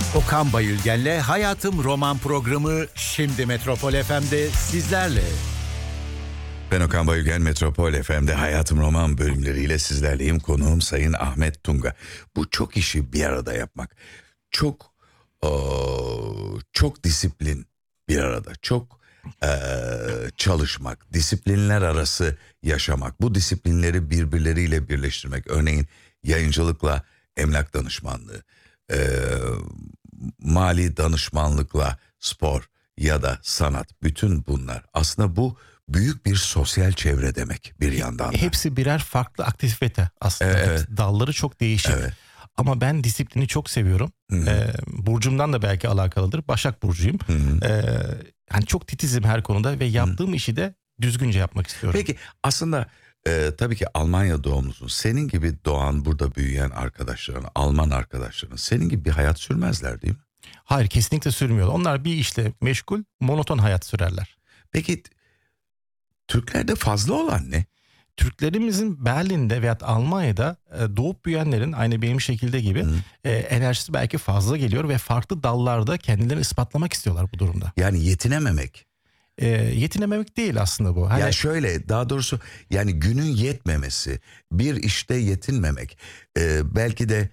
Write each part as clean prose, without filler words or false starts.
Okan Bayülgen'le Hayatım Roman programı şimdi Metropol FM'de sizlerle. Ben Okan Bayülgen, Metropol FM'de Hayatım Roman bölümleriyle sizlerleyim. Konuğum Sayın Ahmet Tunga. Bu çok işi bir arada yapmak. Çok disiplin bir arada. Çok çalışmak, disiplinler arası yaşamak. Bu disiplinleri birbirleriyle birleştirmek. Örneğin yayıncılıkla emlak danışmanlığı, mali danışmanlıkla spor ya da sanat. Bütün bunlar aslında bu büyük bir sosyal çevre demek bir yandan da. Hepsi birer farklı aktivite aslında. Evet. Dalları çok değişik. Evet. Ama ben disiplini çok seviyorum. Burcumdan da belki alakalıdır. Başak Burcu'yum. Yani çok titizim her konuda ve yaptığım işi de düzgünce yapmak istiyorum. Peki aslında tabii ki Almanya doğumlusun. Senin gibi doğan, burada büyüyen arkadaşların, Alman arkadaşların senin gibi bir hayat sürmezler değil mi? Hayır, kesinlikle sürmüyor. Onlar bir işle meşgul, monoton hayat sürerler. Peki Türklerde fazla olan ne? Türklerimizin Berlin'de veya Almanya'da doğup büyüyenlerin aynı benim şekilde gibi enerjisi belki fazla geliyor ve farklı dallarda kendilerini ispatlamak istiyorlar bu durumda. Yani yetinememek. Yetinememek değil aslında bu. Hani Ya şöyle, daha doğrusu yani günün yetmemesi, bir işte yetinmemek. Belki de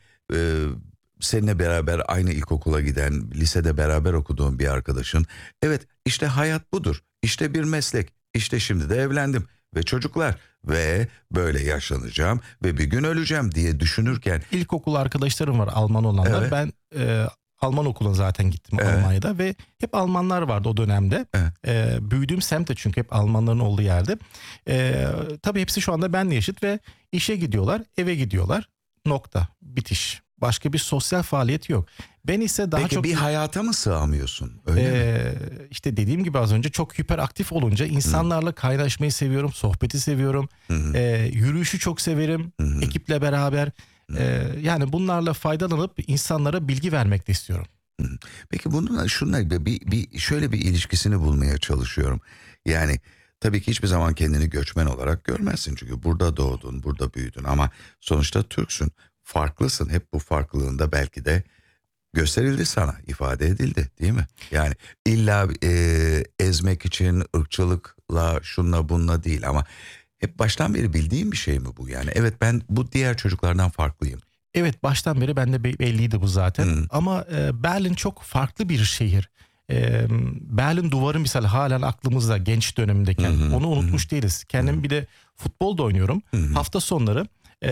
seninle beraber aynı ilkokula giden, lisede beraber okuduğun bir arkadaşın. Evet, işte hayat budur. İşte bir meslek. İşte şimdi de evlendim ve çocuklar ve böyle yaşlanacağım ve bir gün öleceğim diye düşünürken. İlkokul arkadaşlarım var Alman olanlar. Evet. Ben Alman okuluna zaten gittim Almanya'da ve hep Almanlar vardı o dönemde. Büyüdüğüm semtte çünkü hep Almanların olduğu yerde. Tabii hepsi şu anda benimle yaşıt ve işe gidiyorlar, eve gidiyorlar. Nokta, bitiş. Başka bir sosyal faaliyet yok. Ben ise daha Peki çok... bir hayata mı sığamıyorsun? Öyle mi? İşte dediğim gibi az önce çok hiperaktif olunca insanlarla kaynaşmayı seviyorum, sohbeti seviyorum. Yürüyüşü çok severim, ekiple beraber. Yani bunlarla faydalanıp insanlara bilgi vermek de istiyorum. Peki bununla şununla şöyle bir ilişkisini bulmaya çalışıyorum. Yani tabii ki hiçbir zaman kendini göçmen olarak görmezsin. Çünkü burada doğdun, burada büyüdün ama sonuçta Türksün. Farklısın. Hep bu farklılığında belki de gösterildi sana, ifade edildi değil mi? Yani illa ezmek için ırkçılıkla, şunla bununla değil ama hep baştan beri bildiğim bir şey mi bu yani? Evet, ben bu diğer çocuklardan farklıyım. Evet, baştan beri bende belliydi bu zaten. Ama Berlin çok farklı bir şehir. Berlin duvarı misal halen aklımızda genç dönemindeyken. Onu unutmuş değiliz. Kendim bir de futbol da oynuyorum. Hafta sonları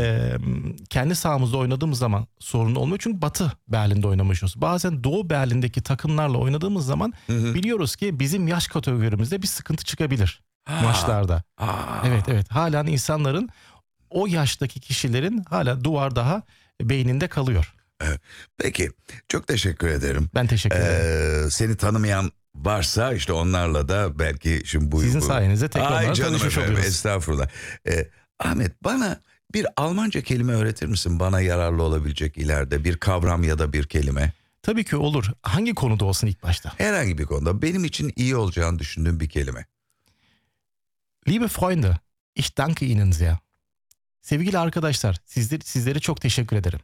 kendi sahamızda oynadığımız zaman sorun olmuyor. Çünkü Batı Berlin'de oynamışız. Bazen Doğu Berlin'deki takımlarla oynadığımız zaman biliyoruz ki bizim yaş kategorimizde bir sıkıntı çıkabilir maçlarda. Evet. Halen insanların, o yaştaki kişilerin hala duvar daha beyninde kalıyor. Evet. Peki, çok teşekkür ederim. Ben teşekkür ederim. Seni tanımayan varsa işte onlarla da belki şimdi Sizin sayenizde tekrar tanışmış oluyoruz. Estağfurullah. Ahmet, bana bir Almanca kelime öğretir misin? Bana yararlı olabilecek ileride bir kavram ya da bir kelime. Tabii ki olur. Hangi konuda olsun ilk başta? Herhangi bir konuda benim için iyi olacağını düşündüğüm bir kelime. Liebe Freunde, ich danke Ihnen sehr. Sevgili arkadaşlar, sizlere çok teşekkür ederim.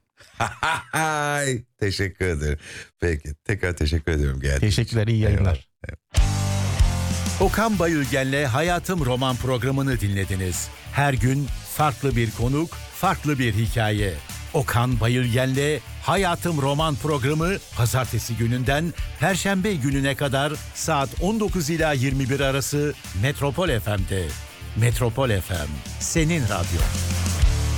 Teşekkür ederim. Peki, tekrar teşekkür ediyorum. Teşekkürler, iyi yayınlar. Evet. Okan Bayülgen'le Hayatım Roman programını dinlediniz. Her gün farklı bir konuk, farklı bir hikaye. Okan Bayülgen'le Hayatım Roman programı pazartesi gününden perşembe gününe kadar saat 19 ila 21 arası Metropol FM'de. Metropol FM, senin radyo.